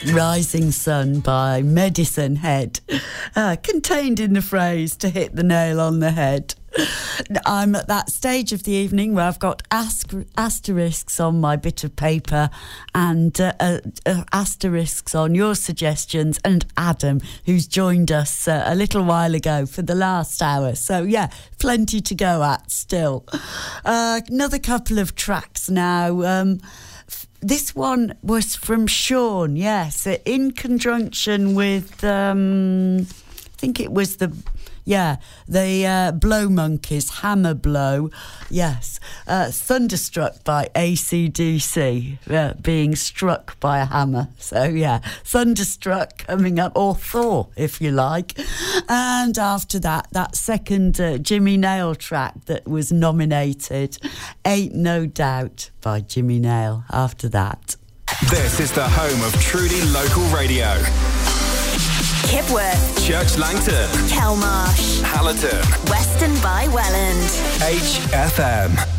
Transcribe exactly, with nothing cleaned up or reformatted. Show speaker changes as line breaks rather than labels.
Rising Sun by Medicine Head, uh, contained in the phrase to hit the nail on the head. I'm at that stage of the evening where I've got ast- asterisks on my bit of paper and uh, uh, uh, asterisks on your suggestions and Adam, who's joined us uh, a little while ago for the last hour. So, yeah, plenty to go at still. Uh, another couple of tracks now. Um, this one was from Sean, yes, in conjunction with, um, I think it was the... Yeah, the uh, Blow Monkeys, Hammer Blow, yes. Uh, Thunderstruck by A C D C, uh, being struck by a hammer. So, yeah, Thunderstruck coming up, or Thor, if you like. And after that, that second uh, Jimmy Nail track that was nominated, Ain't No Doubt by Jimmy Nail, after that.
This is the home of truly local radio.
Kipworth,
Church Langton,
Kelmarsh,
Hallerton,
Weston by Welland.
H F M.